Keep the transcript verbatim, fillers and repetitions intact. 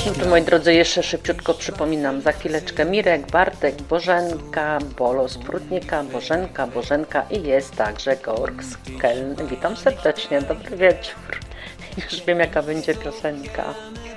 Tu, moi drodzy, jeszcze szybciutko przypominam, za chwileczkę Mirek, Bartek, Bożenka, Bolo z Prudnika, Bożenka, Bożenka i jest także Georg z Keln. Witam serdecznie, dobry wieczór. Już wiem, jaka będzie piosenka.